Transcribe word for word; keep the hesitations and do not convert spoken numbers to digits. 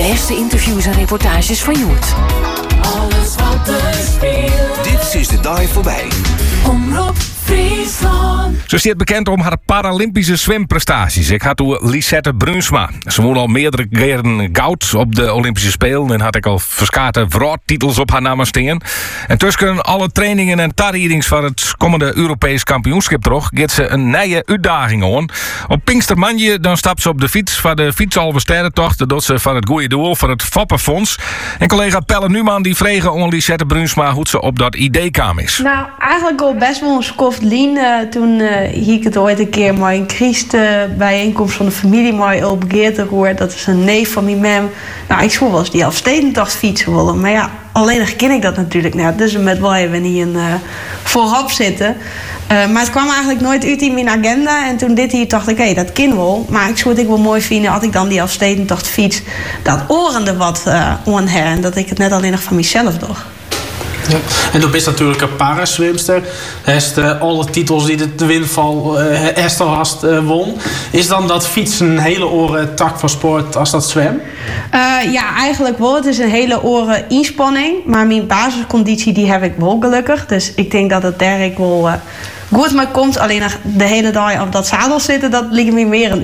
beste interviews en reportages van Joert. Alles wat er speelt. Dit is de dag voorbij. Omroep Friesland. Ze staat bekend om haar Paralympische zwemprestaties. Ik had toen Lisette Bruinsma. Ze won al meerdere keren goud op de Olympische Spelen en had ik al verskate wereldtitels op haar naam staan. En tussen alle trainingen en tarriedings van het komende Europees kampioenschap toch, gaat ze een nieuwe uitdaging aan. Op Pinkstermanje dan stapt ze op de fiets van de Fietsalve Sterrentocht. Dat doet ze van het goede doel van het Foppenfonds. En collega Pelle Numan die vregen aan Lisette Bruinsma hoe ze op dat idee kwam is. Nou, eigenlijk al best wel een skoft lien. Uh, toen uh, hier ik het ooit een keer maar een Christ uh, bijeenkomst van de familie maar op Geerte gehoord. Dat is een neef van mijn mem. Nou, ik zou wel eens die Elfstedentocht fietsen willen. Maar ja, alleen ken ik dat natuurlijk net. Dus met wel even niet een uh, voorop zitten. Uh, maar het kwam eigenlijk nooit uit in mijn agenda. En toen dit hier dacht ik, hé, hey, dat kan wel. Maar ik zou het ook wel mooi vinden als ik dan die Elfstedentocht fiets. Dat orende wat uh, aan her. En dat ik het net alleen nog van mezelf doe. Ja. En dan is natuurlijk een paraswimster. Heeft uh, alle titels die de winval uh, Esther hast uh, won. Is dan dat fietsen een hele oren tak van sport als dat zwem? Uh, ja, eigenlijk wel. Het is een hele oren inspanning. Maar mijn basisconditie die heb ik wel gelukkig. Dus ik denk dat het daar ik wel uh, goed mee komt. Alleen nog de hele dag op dat zadel zitten, dat ligt me meer een